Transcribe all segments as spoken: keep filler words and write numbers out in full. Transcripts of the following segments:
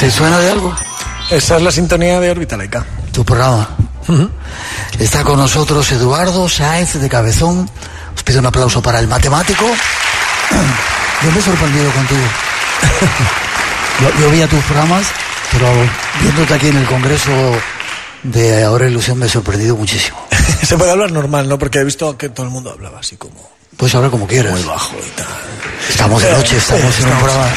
¿Te suena de algo? Esa es la sintonía de Órbita Laica. Tu programa. Uh-huh. Está con nosotros Eduardo Sáez de Cabezón. Os pido un aplauso para el matemático. Yo me he sorprendido contigo. yo, yo veía tus programas, pero viéndote aquí en el Congreso de Ahora Ilusión me he sorprendido muchísimo. Se puede hablar normal, ¿no? Porque he visto que todo el mundo hablaba así como... Puedes hablar como quieras. Muy bajo y tal. Estamos de noche, estamos, eh, estamos en un programa...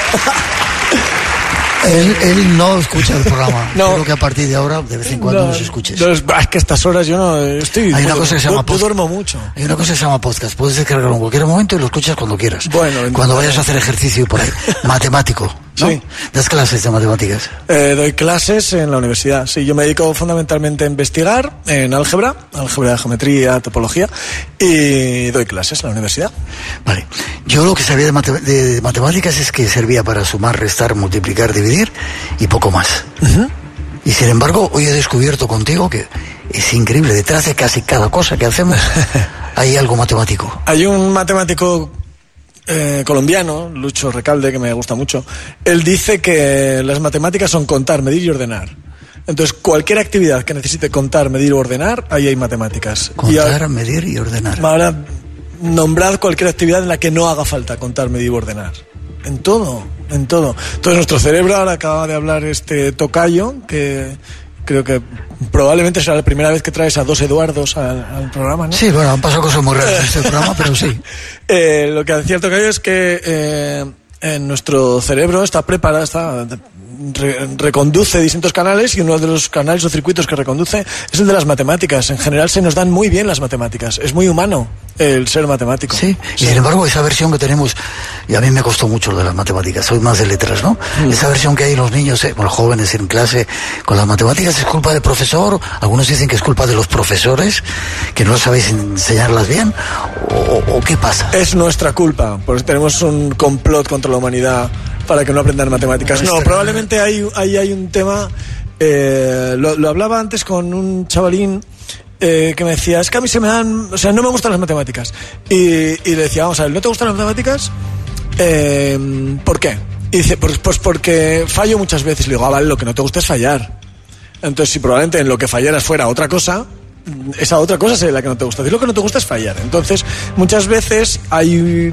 Él, él no escucha el programa. No. Creo que a partir de ahora, de vez en cuando, no, nos escuches. No, es que a estas horas yo no estoy... Hay una cosa que se llama podcast. Yo duermo mucho. Hay una cosa que se llama podcast. Puedes descargarlo en cualquier momento y lo escuchas cuando quieras. Bueno. Cuando vayas a hacer ejercicio por ahí. Matemático, ¿no? Sí. ¿Das clases de matemáticas? Eh, doy clases en la universidad. Sí, yo me dedico fundamentalmente a investigar en álgebra, álgebra de geometría, topología, y doy clases en la universidad. Vale. Yo lo que sabía de, mate- de matemáticas es que servía para sumar, restar, multiplicar, dividir y poco más. Uh-huh. Y sin embargo, hoy he descubierto contigo que es increíble, detrás de casi cada cosa que hacemos hay algo matemático. Hay un matemático eh, colombiano, Lucho Recalde, que me gusta mucho. Él dice que las matemáticas son contar, medir y ordenar. Entonces, cualquier actividad que necesite contar, medir o ordenar, ahí hay matemáticas. Contar, y ahora, medir y ordenar. Ahora, nombrad cualquier actividad en la que no haga falta contar, medir o ordenar. En todo, en todo. Entonces nuestro cerebro, ahora acaba de hablar este tocayo, que creo que probablemente será la primera vez que traes a dos Eduardos al, al programa, ¿no? Sí, bueno, han pasado cosas muy raras en este programa, pero sí. Eh, lo que decía el tocayo es que eh, en nuestro cerebro está preparado, está... Re, reconduce distintos canales y uno de los canales o circuitos que reconduce es el de las matemáticas. En general se nos dan muy bien las matemáticas. Es muy humano el ser matemático. Sí, sí. Y sin embargo esa versión que tenemos, y a mí me costó mucho lo de las matemáticas, soy más de letras, ¿no? Mm. Esa versión que hay en los niños, eh, los jóvenes en clase con las matemáticas, ¿es culpa del profesor? Algunos dicen que es culpa de los profesores, que no sabéis enseñarlas bien, o, o ¿qué pasa? Es nuestra culpa, porque tenemos un complot contra la humanidad para que no aprendan matemáticas. No, probablemente hay, hay, hay un tema, eh, lo, lo hablaba antes con un chavalín eh, que me decía, es que a mí se me dan, o sea, no me gustan las matemáticas. Y, y le decía, vamos a ver, ¿no te gustan las matemáticas? Eh, ¿Por qué? Y dice, pues, pues porque fallo muchas veces. Le digo, ah, vale, lo que no te gusta es fallar. Entonces, si probablemente en lo que fallaras fuera otra cosa, esa otra cosa sería la que no te gusta. Y lo que no te gusta es fallar. Entonces, muchas veces hay...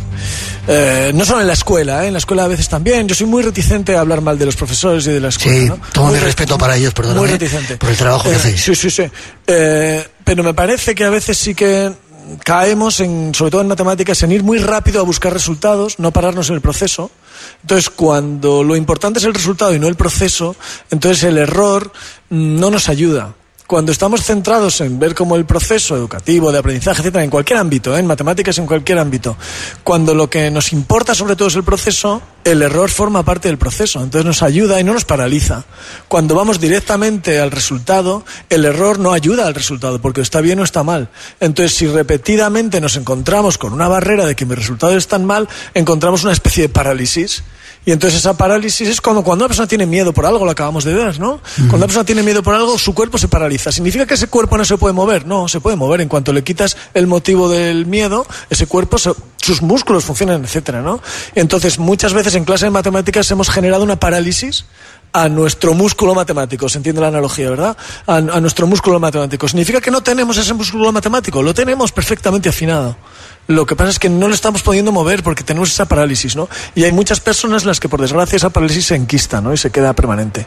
Eh, no solo en la escuela, ¿eh? En la escuela a veces también. Yo soy muy reticente a hablar mal de los profesores y de la escuela. Sí, ¿no? todo muy mi respeto para ellos, perdóname. Muy reticente. Por el trabajo eh, que hacéis. Sí, sí, sí. Eh, pero me parece que a veces sí que caemos, en, sobre todo en matemáticas, en ir muy rápido a buscar resultados, no pararnos en el proceso. Entonces, cuando lo importante es el resultado y no el proceso, entonces el error no nos ayuda. Cuando estamos centrados en ver cómo el proceso educativo, de aprendizaje, etcétera, en cualquier ámbito, ¿eh? En matemáticas, en cualquier ámbito, cuando lo que nos importa sobre todo es el proceso, el error forma parte del proceso, entonces nos ayuda y no nos paraliza. Cuando vamos directamente al resultado, el error no ayuda al resultado, porque está bien o está mal. Entonces, si repetidamente nos encontramos con una barrera de que mi resultado es tan mal, encontramos una especie de parálisis. Y entonces esa parálisis es como cuando una persona tiene miedo por algo, lo acabamos de ver, ¿no? Uh-huh. Cuando una persona tiene miedo por algo, su cuerpo se paraliza. ¿Significa que ese cuerpo no se puede mover? No, se puede mover. En cuanto le quitas el motivo del miedo, ese cuerpo, se, sus músculos funcionan, etcétera, ¿no? Entonces, muchas veces en clase de matemáticas hemos generado una parálisis a nuestro músculo matemático, se entiende la analogía, ¿verdad? A, a nuestro músculo matemático. ¿Significa que no tenemos ese músculo matemático? Lo tenemos perfectamente afinado. Lo que pasa es que no lo estamos pudiendo mover porque tenemos esa parálisis, ¿no? Y hay muchas personas en las que, por desgracia, esa parálisis se enquista, ¿no? Y se queda permanente.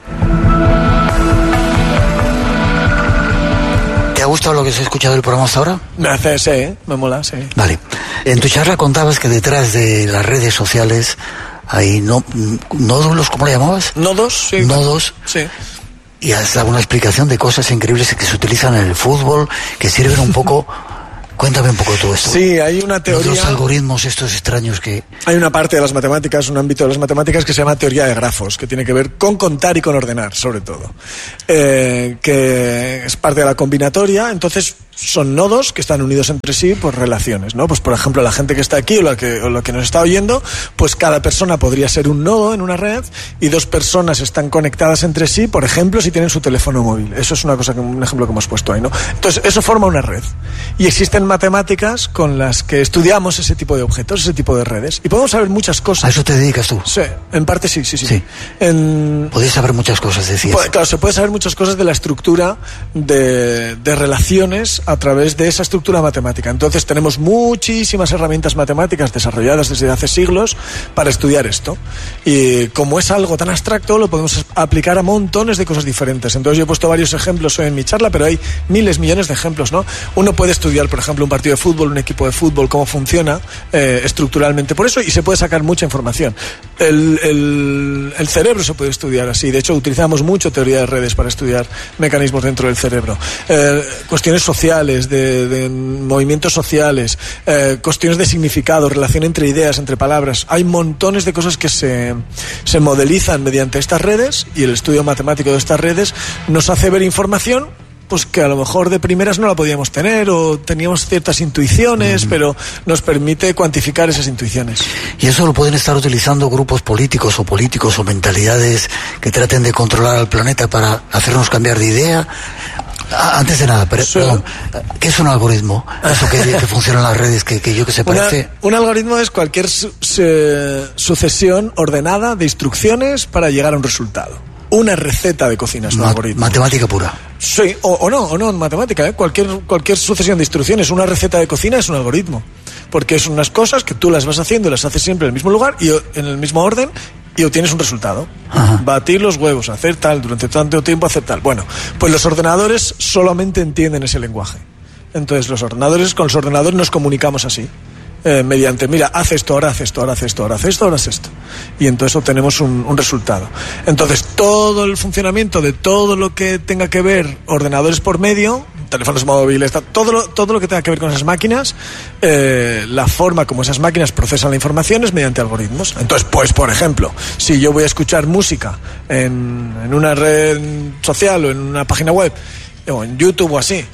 ¿Te ha gustado lo que se ha escuchado del programa hasta ahora? Me hace, sí, ¿eh? Me mola, sí. Vale. En tu charla contabas que detrás de las redes sociales hay no, nódulos, ¿cómo le llamabas? Nodos, sí. Nodos. Sí. Y has dado una explicación de cosas increíbles que se utilizan en el fútbol, que sirven un poco... Cuéntame un poco todo esto. Sí, hay una teoría... Los algoritmos estos extraños que... Hay una parte de las matemáticas, un ámbito de las matemáticas que se llama teoría de grafos, que tiene que ver con contar y con ordenar, sobre todo. Eh, que es parte de la combinatoria. Entonces, son nodos que están unidos entre sí por relaciones, ¿no? Pues por ejemplo, la gente que está aquí o la que, o la que nos está oyendo, pues cada persona podría ser un nodo en una red y dos personas están conectadas entre sí, por ejemplo, si tienen su teléfono móvil. Eso es una cosa, que, un ejemplo que hemos puesto ahí, ¿no? Entonces, eso forma una red. Y existen matemáticas con las que estudiamos ese tipo de objetos, ese tipo de redes. Y podemos saber muchas cosas. ¿A eso te dedicas tú? Sí, en parte sí, sí, sí. sí. En... Podéis saber muchas cosas, decías. Puede, claro, se puede saber muchas cosas de la estructura de, de relaciones a través de esa estructura matemática. Entonces tenemos muchísimas herramientas matemáticas desarrolladas desde hace siglos para estudiar esto. Y como es algo tan abstracto, lo podemos aplicar a montones de cosas diferentes. Entonces yo he puesto varios ejemplos hoy en mi charla, pero hay miles, millones de ejemplos, ¿no? Uno puede estudiar, por ejemplo, un partido de fútbol, un equipo de fútbol, cómo funciona eh, estructuralmente por eso, y se puede sacar mucha información. El, el, el cerebro se puede estudiar así. De hecho, utilizamos mucho teoría de redes para estudiar mecanismos dentro del cerebro. Eh, cuestiones sociales, de, de movimientos sociales, eh, cuestiones de significado, relación entre ideas, entre palabras. Hay montones de cosas que se, se modelizan mediante estas redes, y el estudio matemático de estas redes nos hace ver información pues que a lo mejor de primeras no la podíamos tener, o teníamos ciertas intuiciones, mm. pero nos permite cuantificar esas intuiciones. Y eso lo pueden estar utilizando grupos políticos o políticos o mentalidades que traten de controlar al planeta para hacernos cambiar de idea. Antes de nada, pero, sí. perdón, ¿qué es un algoritmo? Eso que, que funciona en las redes, que, que yo que se parece... Una, un algoritmo es cualquier su, se, sucesión ordenada de instrucciones para llegar a un resultado. Una receta de cocina es un Ma- algoritmo. Matemática pura. Sí, o, o no, o no, matemática, ¿eh? Cualquier, cualquier sucesión de instrucciones, una receta de cocina es un algoritmo. Porque son unas cosas que tú las vas haciendo y las haces siempre en el mismo lugar y en el mismo orden, y obtienes un resultado. Ajá. Batir los huevos, hacer tal, durante tanto tiempo hacer tal. Bueno, pues los ordenadores solamente entienden ese lenguaje. Entonces los ordenadores, con los ordenadores nos comunicamos así. Eh, mediante, mira, haz esto, ahora haz esto, ahora haz esto, ahora haz esto, ahora haz esto. Y entonces obtenemos un, un resultado. Entonces todo el funcionamiento de todo lo que tenga que ver ordenadores por medio, teléfonos móviles, todo lo, todo lo que tenga que ver con esas máquinas, eh, la forma como esas máquinas procesan la información es mediante algoritmos. Entonces, pues, por ejemplo, si yo voy a escuchar música en, en una red social o en una página web, o en YouTube o así,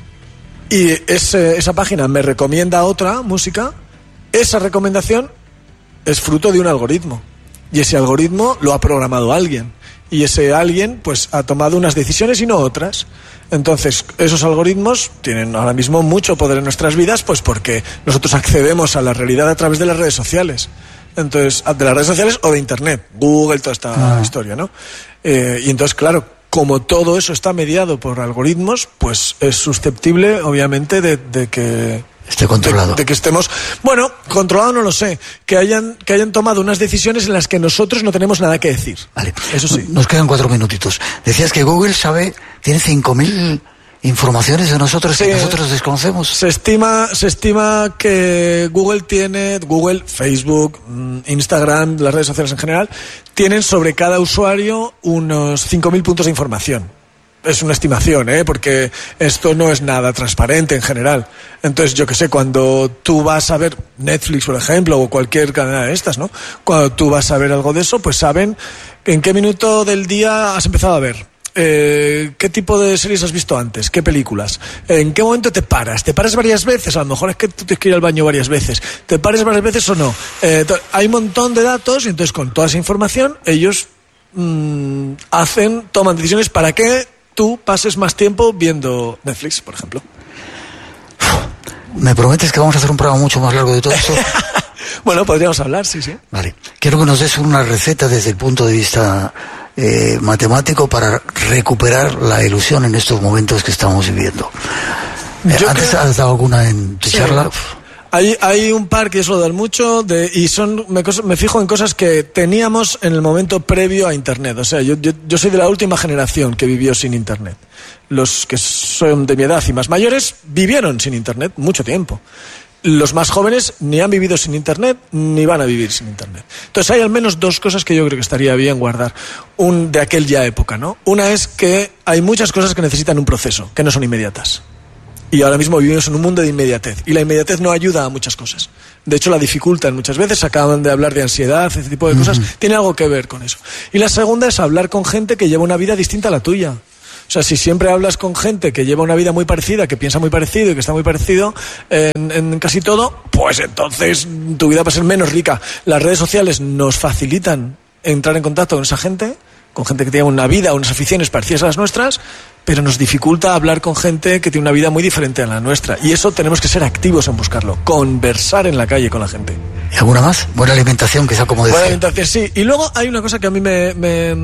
y ese, esa página me recomienda otra música, esa recomendación es fruto de un algoritmo. Y ese algoritmo lo ha programado alguien. Y ese alguien, pues, ha tomado unas decisiones y no otras. Entonces, esos algoritmos tienen ahora mismo mucho poder en nuestras vidas, pues porque nosotros accedemos a la realidad a través de las redes sociales. Entonces, de las redes sociales o de Internet, Google, toda esta ah. historia, ¿no? Eh, y entonces, claro, como todo eso está mediado por algoritmos, pues es susceptible, obviamente, de, de que... esté controlado. De, de que estemos... Bueno, controlado no lo sé. Que hayan, que hayan tomado unas decisiones en las que nosotros no tenemos nada que decir. Vale. Eso sí. Nos quedan cuatro minutitos. Decías que Google sabe... Tiene cinco mil informaciones de nosotros sí, que nosotros desconocemos. Se estima, se estima que Google tiene... Google, Facebook, Instagram, las redes sociales en general, tienen sobre cada usuario unos cinco mil puntos de información. Es una estimación, ¿eh? Porque esto no es nada transparente en general. Entonces, yo qué sé, cuando tú vas a ver Netflix, por ejemplo, o cualquier cadena de estas, ¿no? Cuando tú vas a ver algo de eso, pues saben en qué minuto del día has empezado a ver. Eh, ¿Qué tipo de series has visto antes? ¿Qué películas? ¿En qué momento te paras? ¿Te paras varias veces? A lo mejor es que tú tienes que ir al baño varias veces. ¿Te paras varias veces o no? Eh, hay un montón de datos y entonces con toda esa información ellos mmm, hacen, toman decisiones para que tú pases más tiempo viendo Netflix, por ejemplo. ¿Me prometes que vamos a hacer un programa mucho más largo de todo esto? Bueno, podríamos hablar, sí, sí. Vale. Quiero que nos des una receta desde el punto de vista eh, matemático para recuperar la ilusión en estos momentos que estamos viviendo. Eh, ¿Antes creo... has dado alguna en tu sí. charla? Hay, hay un par que eso lo dan mucho de, y son me, me fijo en cosas que teníamos en el momento previo a Internet. O sea, yo, yo, yo soy de la última generación que vivió sin Internet. Los que son de mi edad y más mayores vivieron sin Internet mucho tiempo. Los más jóvenes ni han vivido sin Internet ni van a vivir sin Internet. Entonces hay al menos dos cosas que yo creo que estaría bien guardar un, de aquella época, ¿no? Una es que hay muchas cosas que necesitan un proceso, que no son inmediatas. Y ahora mismo vivimos en un mundo de inmediatez. Y la inmediatez no ayuda a muchas cosas. De hecho, la dificultan muchas veces. Acaban de hablar de ansiedad, ese tipo de cosas. Uh-huh. Tiene algo que ver con eso. Y la segunda es hablar con gente que lleva una vida distinta a la tuya. O sea, si siempre hablas con gente que lleva una vida muy parecida, que piensa muy parecido y que está muy parecido en, en casi todo, pues entonces tu vida va a ser menos rica. Las redes sociales nos facilitan entrar en contacto con esa gente, con gente que tiene una vida, unas aficiones parecidas a las nuestras, pero nos dificulta hablar con gente que tiene una vida muy diferente a la nuestra. Y eso tenemos que ser activos en buscarlo, conversar en la calle con la gente. ¿Y alguna más? Buena alimentación, quizá, como decía. Buena alimentación, sí. Y luego hay una cosa que a mí me... me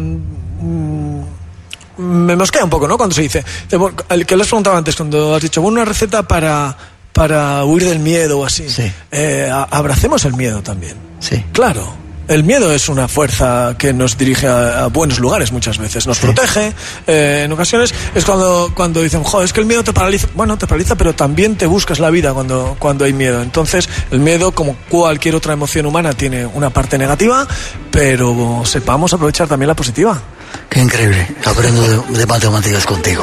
me mosquea un poco, ¿no? Cuando se dice, el que les preguntaba antes, cuando has dicho, bueno, una receta para, para huir del miedo o así. Sí. Eh, abracemos el miedo también. Sí. Claro. El miedo es una fuerza que nos dirige a, a buenos lugares muchas veces, nos sí. protege, eh, en ocasiones es cuando, cuando dicen, joder, es que el miedo te paraliza. Bueno, te paraliza, pero también te buscas la vida cuando, cuando hay miedo. Entonces, el miedo, como cualquier otra emoción humana, tiene una parte negativa, pero sepamos aprovechar también la positiva. Qué increíble, aprendo de, de matemáticas contigo.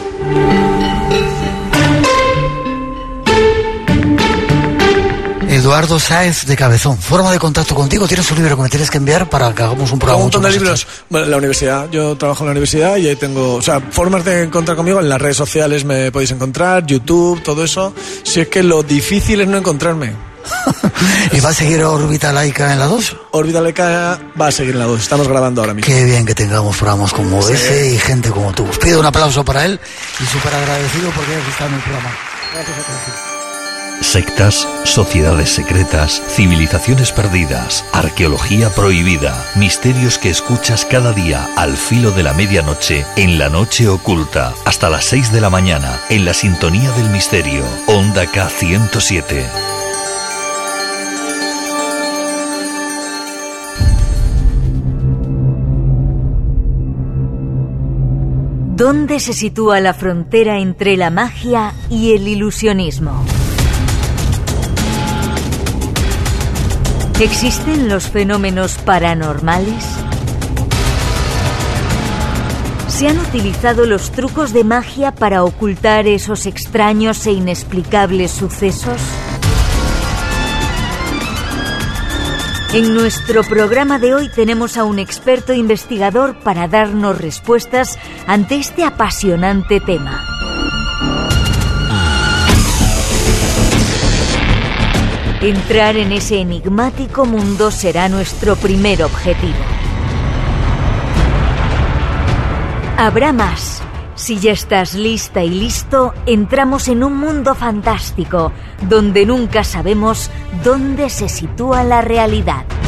Eduardo Sáez de Cabezón, forma de contacto contigo. ¿Tienes un libro que me tienes que enviar para que hagamos un programa? Un montón de libros. Bueno, la universidad, yo trabajo en la universidad y ahí tengo, o sea, formas de encontrar conmigo. En las redes sociales me podéis encontrar, YouTube, todo eso. Si es que lo difícil es no encontrarme. ¿Y va a seguir Órbita Laica en la dos? Órbita Laica va a seguir en la dos, estamos grabando ahora mismo. Qué bien que tengamos programas como sí. ese y gente como tú. Os pido un aplauso para él y súper agradecido porque hayas estado en el programa. Gracias a todos. Sectas, sociedades secretas, civilizaciones perdidas, arqueología prohibida, misterios que escuchas cada día al filo de la medianoche, en La Noche Oculta, hasta las seis de la mañana, en la sintonía del misterio, Onda K ciento siete. ¿Dónde se sitúa la frontera entre la magia y el ilusionismo? ¿Existen los fenómenos paranormales? ¿Se han utilizado los trucos de magia para ocultar esos extraños e inexplicables sucesos? En nuestro programa de hoy tenemos a un experto investigador para darnos respuestas ante este apasionante tema. Entrar en ese enigmático mundo será nuestro primer objetivo. Habrá más. Si ya estás lista y listo, entramos en un mundo fantástico, donde nunca sabemos dónde se sitúa la realidad.